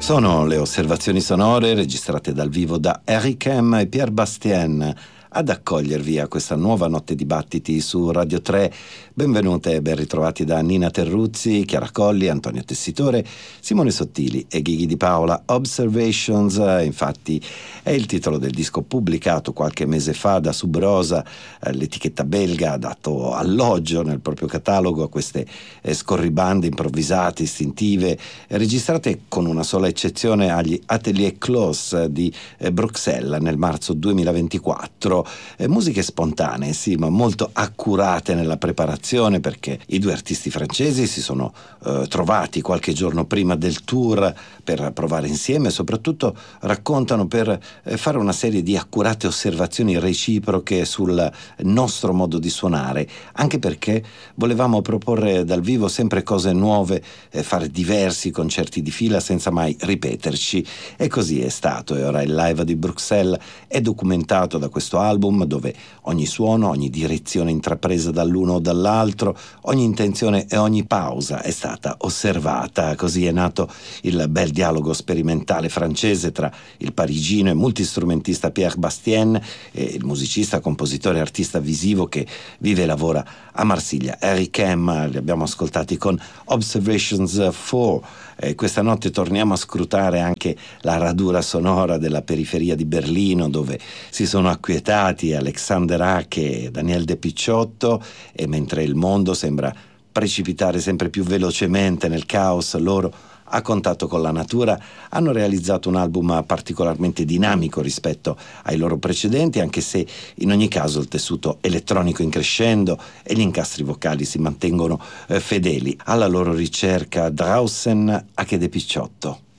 Sono le osservazioni sonore registrate dal vivo da Eric M. e Pierre Bastien ad accogliervi a questa nuova notte dibattiti su Radio 3. Benvenute e ben ritrovati da Nina Terruzzi, Chiara Colli, Antonio Tessitore, Simone Sottili e Ghighi Di Paola. Observations, infatti, è il titolo del disco pubblicato qualche mese fa da Sub Rosa. L'etichetta belga ha dato alloggio nel proprio catalogo a queste scorribande improvvisate, istintive, registrate con una sola eccezione agli Atelier Clos di Bruxelles nel marzo 2024. Musiche spontanee, sì, ma molto accurate nella preparazione, perché i due artisti francesi si sono trovati qualche giorno prima del tour per provare insieme e soprattutto raccontano per fare una serie di accurate osservazioni reciproche sul nostro modo di suonare, anche perché volevamo proporre dal vivo sempre cose nuove, fare diversi concerti di fila senza mai ripeterci, e così è stato. E ora il live di Bruxelles è documentato da questo album, dove ogni suono, ogni direzione intrapresa dall'uno o dall'altro, ogni intenzione e ogni pausa è stata osservata. Così è nato il bel dialogo sperimentale francese tra il parigino e multistrumentista Pierre Bastien e il musicista, compositore e artista visivo che vive e lavora a Marsiglia, Eric M. Li abbiamo ascoltati con Observations 4. Questa notte torniamo a scrutare anche la radura sonora della periferia di Berlino, dove si sono acquietati Alexander Hake e Daniel De Picciotto, e mentre il mondo sembra precipitare sempre più velocemente nel caos, loro, a contatto con la natura, hanno realizzato un album particolarmente dinamico rispetto ai loro precedenti, anche se in ogni caso il tessuto elettronico in crescendo e gli incastri vocali si mantengono fedeli alla loro ricerca. Draußen Hake De Picciotto.